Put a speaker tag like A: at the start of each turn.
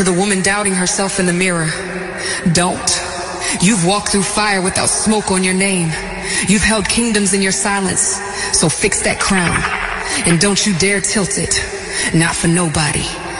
A: To the woman doubting herself in the mirror, don't. You've walked through fire without smoke on your name. You've held kingdoms in your silence, so fix that crown. And don't you dare tilt it, not for nobody.